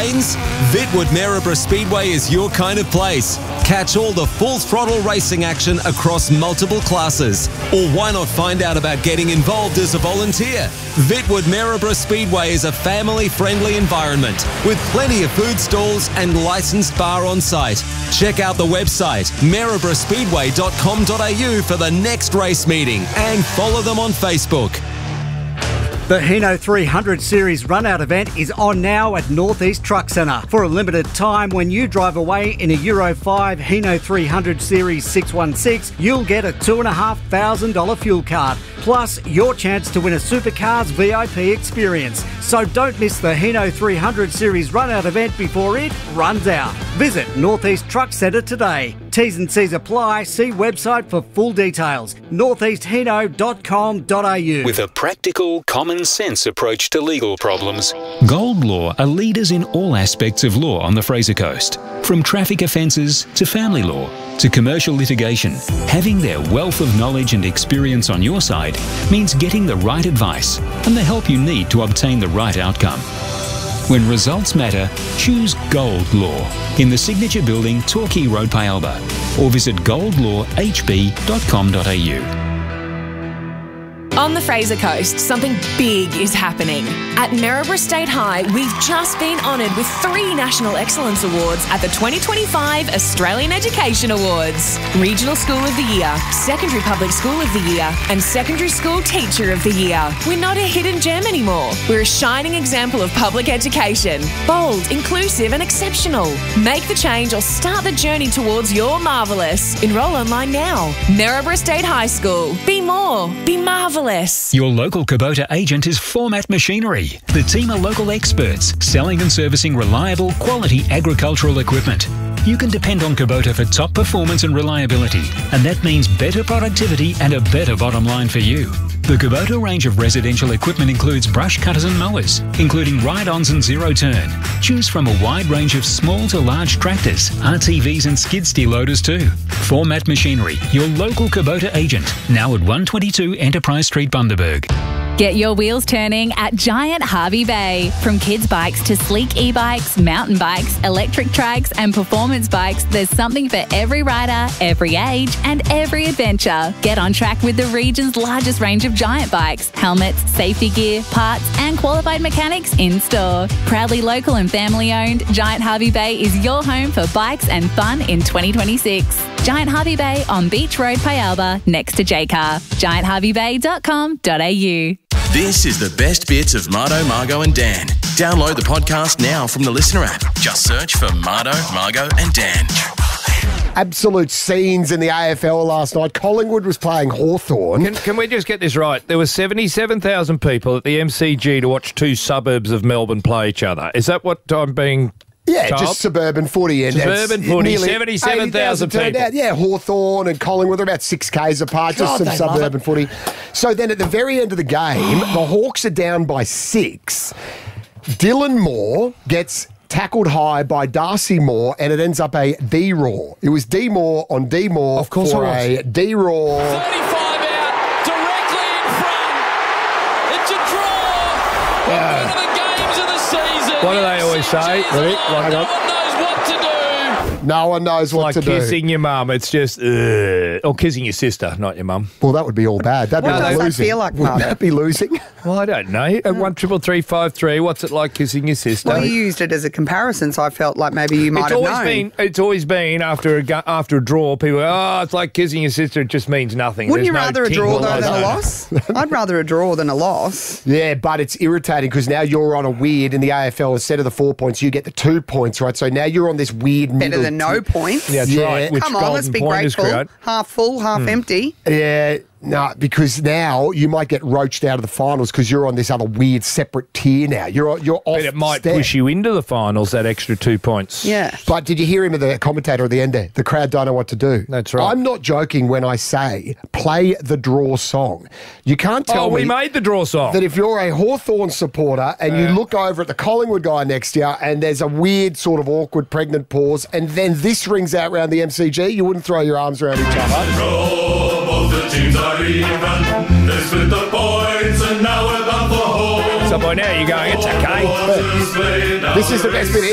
lanes? Vitwood Maryborough Speedway is your kind of place. Catch all the full throttle racing action across multiple classes. Or why not find out about getting involved as a volunteer? Vitwood Maryborough Speedway is a family-friendly environment with plenty of food stalls and licensed bar on site. Check out the website maryboroughspeedway.com.au for the next race meeting and follow them on Facebook. The Hino 300 Series Run-Out event is on now at North East Truck Centre. For a limited time, when you drive away in a Euro 5 Hino 300 Series 616, you'll get a $2,500 fuel card, plus your chance to win a Supercars VIP experience. So don't miss the Hino 300 Series Run-Out event before it runs out. Visit North East Truck Centre today. T's and C's apply. See website for full details. northeasthino.com.au. With a practical, common sense approach to legal problems, Gold Law are leaders in all aspects of law on the Fraser Coast. From traffic offences to family law to commercial litigation, having their wealth of knowledge and experience on your side means getting the right advice and the help you need to obtain the right outcome. When results matter, choose Gold Law in the Signature Building, Torquay Road, Pyalba, or visit goldlawhb.com.au. On the Fraser Coast, something big is happening. At Maryborough State High, we've just been honoured with 3 National Excellence Awards at the 2025 Australian Education Awards. Regional School of the Year, Secondary Public School of the Year, and Secondary School Teacher of the Year. We're not a hidden gem anymore. We're a shining example of public education. Bold, inclusive and exceptional. Make the change or start the journey towards your marvellous. Enrol online now. Maryborough State High School. Be more. Be marvellous. Your local Kubota agent is Format Machinery. The team are local experts selling and servicing reliable, quality agricultural equipment. You can depend on Kubota for top performance and reliability, and that means better productivity and a better bottom line for you. The Kubota range of residential equipment includes brush cutters and mowers, including ride-ons and zero-turn. Choose from a wide range of small to large tractors, RTVs and skid steer loaders too. Format Machinery, your local Kubota agent, now at 122 Enterprise Street, Bundaberg. Get your wheels turning at Giant Harvey Bay. From kids' bikes to sleek e-bikes, mountain bikes, electric trikes and performance bikes, there's something for every rider, every age and every adventure. Get on track with the region's largest range of Giant bikes, helmets, safety gear, parts and qualified mechanics in store. Proudly local and family owned, Giant Harvey Bay is your home for bikes and fun in 2026. Giant Harvey Bay on Beach Road, Pyalba, next to JCar. GiantHarveyBay.com.au. This is the best bits of Mardo, Margo and Dan. Download the podcast now from the Listener app. Just search for Mardo, Margo and Dan. Absolute scenes in the AFL last night. Collingwood was playing Hawthorn. Can we just get this right? There were 77,000 people at the MCG to watch 2 suburbs of Melbourne play each other. Is that what I'm being... Yeah, told? just suburban footy. And suburban footy, 77,000 people. Out. Yeah, Hawthorn and Collingwood are about 6 Ks apart, just some suburban footy. So then at the very end of the game, the Hawks are down by 6. Dylan Moore gets tackled high by Darcy Moore, and it ends up a D-Raw. It was D-Moore on D-Moore of course for a D-Raw. 35 out, directly in front. It's a draw. One of the games of the season. What do they always say? Ready? No one knows what to do. No one knows what to do. Like kissing your mum. It's just... or kissing your sister, not your mum. Well, that would be all bad. That'd What be does losing. that feel like, Would Mark? that be losing? Well, I don't know. At 13353, what's it like kissing your sister? Well, you used it as a comparison, so I felt like maybe you might have known. It's always been after a draw, people go, oh, it's like kissing your sister. It just means nothing. Wouldn't you There's rather no a draw tingle though or than a nothing. loss? I'd rather a draw than a loss. Yeah, but it's irritating because now you're on a weird in the AFL. Instead of the 4 points, you get the 2 points, right? So now you're on this weird Better middle than no points. Yeah, that's right. Which Come on, let's be golden point is grateful. create. Half full, half empty. Yeah, no, because now you might get roached out of the finals because you're on this other weird separate tier now. You're off. But it might step. push you into the finals, that extra 2 points. Yeah. But did you hear him, the commentator at the end there? The crowd don't know what to do. That's right. I'm not joking when I say play the draw song. You can't tell me we made the draw song. that if you're a Hawthorn supporter and you look over at the Collingwood guy next to you and there's a weird sort of awkward pregnant pause and then this rings out around the MCG, you wouldn't throw your arms around each other. Both the teams are even. They split the points and now we're bound for home. So by now you're going, it's okay. This is the best bit.